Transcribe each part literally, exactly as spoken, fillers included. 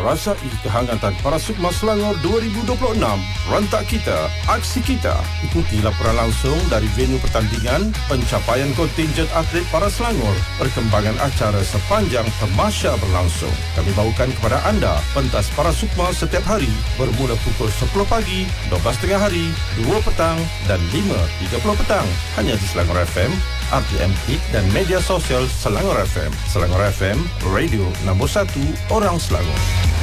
Rasai kehangatan para Sukma Selangor dua ribu dua puluh enam. Rentak kita, aksi kita. Ikuti laporan langsung dari venue pertandingan, pencapaian kontinjen atlet para Selangor, perkembangan acara sepanjang tamasya berlangsung. Kami bawakan kepada anda pentas para Sukma setiap hari bermula pukul sepuluh pagi, dua belas tengah hari, dua petang dan lima tiga puluh petang. Hanya di Selangor F M, R T M Hit dan media sosial Selangor F M. Selangor F M, radio nombor satu orang Selangor.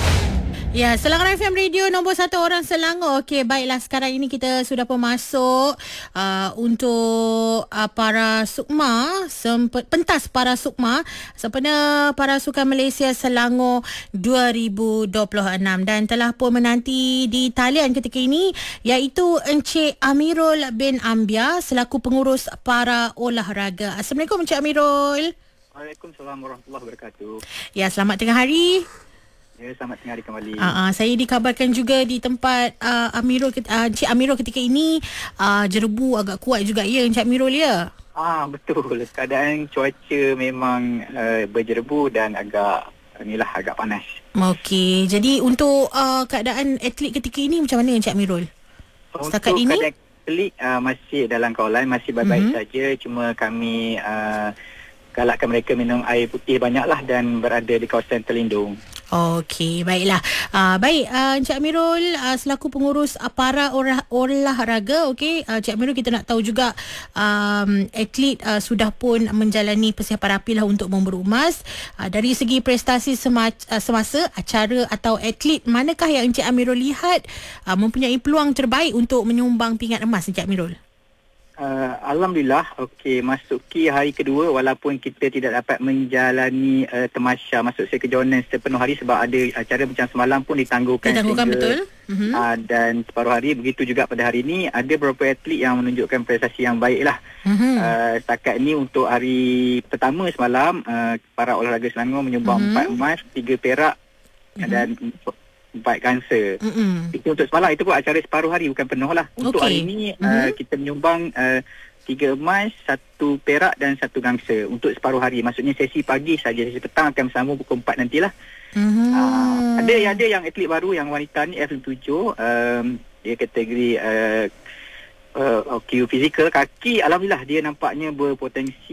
Ya, Selangor F M Radio nombor satu orang Selangor. Okey, baiklah, sekarang ini kita sudah pun masuk uh, untuk uh, para Sukma, semp- pentas para Sukma sempena para Sukan Malaysia Selangor dua ribu dua puluh enam, dan telah pun menanti di talian ketika ini iaitu Encik Amirul bin Ambia selaku pengurus para olahraga. Assalamualaikum Encik Amirul. Waalaikumsalam warahmatullahi wabarakatuh. Ya, selamat tengah hari. Ya, selamat tengah hari kembali. Uh, uh, saya dikabarkan juga di tempat uh, Amirul, uh, Encik Amirul ketika ini uh, jerebu agak kuat juga, ya Encik Amirul, ya? Ah, betul. Keadaan cuaca memang uh, berjerebu dan agak inilah agak panas. Okey, jadi untuk uh, keadaan atlet ketika ini macam mana Encik Amirul? Setakat Untuk ini? keadaan atlet uh, masih dalam kawalan, masih baik-baik Mm-hmm. saja. Cuma kami uh, galakkan mereka minum air putih banyaklah dan berada di kawasan terlindung. Okey, baiklah. Uh, baik, uh, Encik Amirul uh, selaku pengurus uh, para olah, olahraga, okey, uh, Encik Amirul, kita nak tahu juga um, atlet uh, sudah pun menjalani persiapan rapi lah untuk memburu emas. Uh, dari segi prestasi sema- uh, semasa acara atau atlet, manakah yang Encik Amirul lihat uh, mempunyai peluang terbaik untuk menyumbang pingat emas, Encik Amirul? Uh, Alhamdulillah, okey, masuki hari kedua walaupun kita tidak dapat menjalani uh, tamasya masuk ke kejohanan sepenuh hari sebab ada acara macam semalam pun ditangguhkan. Ditangguhkan, sehingga, betul. Mm-hmm. Uh, dan separuh hari, begitu juga pada hari ini ada beberapa atlet yang menunjukkan prestasi yang baik lah. Mm-hmm. Uh, setakat ini untuk hari pertama semalam, uh, para olahraga Selangor menyumbang Mm-hmm. empat emas, tiga perak Mm-hmm. dan empat kanser. Mm-hmm. Itu untuk semalam, itu pun acara separuh hari, bukan penuh lah. Untuk Okey. hari ini Mhm. uh, kita menyumbang uh, tiga emas, satu perak dan satu gangsa untuk separuh hari. Maksudnya sesi pagi saja, sesi petang akan bersambung pukul empat nantilah. Mm-hmm. Uh, ada ada yang atlet baru yang wanita ni F tujuh, um, dia kategori uh, uh, O Q fizikal kaki. Alhamdulillah dia nampaknya berpotensi